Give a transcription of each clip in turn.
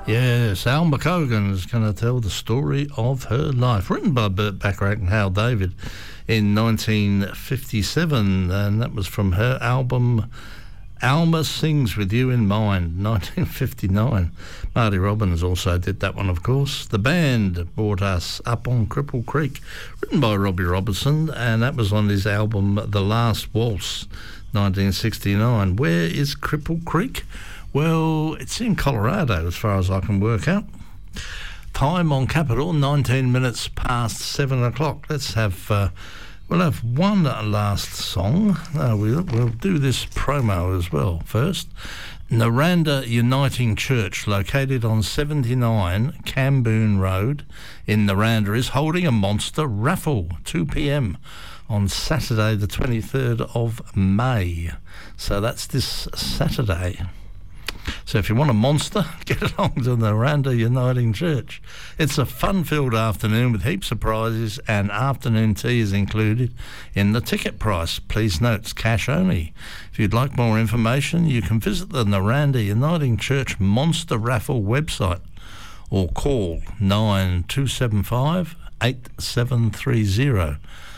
Yes, Alma Cogan is going to tell the story of her life, written by Burt Bacharach and Hal David in 1957, and that was from her album Alma Sings With You in Mind, 1959. Marty Robbins also did that one, of course. The band brought us Up on Cripple Creek, written by Robbie Robertson, and that was on his album The Last Waltz, 1969. Where is Cripple Creek? Well, it's in Colorado, as far as I can work out. Time on Capital, 19 minutes past 7 o'clock. Let's have... we'll have one last song. We'll do this promo as well first. Naranda Uniting Church, located on 79 Camboon Road in Naranda, is holding a monster raffle, 2 p.m. on Saturday the 23rd of May. So that's this Saturday. So if you want a monster, get along to the Naranda Uniting Church. It's a fun-filled afternoon with heaps of prizes, and afternoon tea is included in the ticket price. Please note, it's cash only. If you'd like more information, you can visit the Naranda Uniting Church Monster Raffle website or call 9275 8730.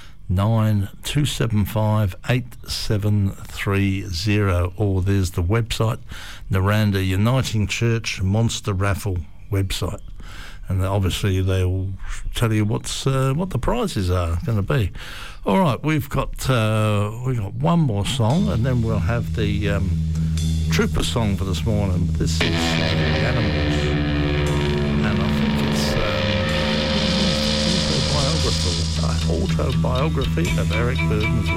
9275 8730, or there's the website, Naranda Uniting Church Monster Raffle website, and obviously they'll tell you what the prizes are going to be. All right, we've got one more song, and then we'll have the Trooper song for this morning. This is Animals, and I think it's autobiography of Eric Burdon as well.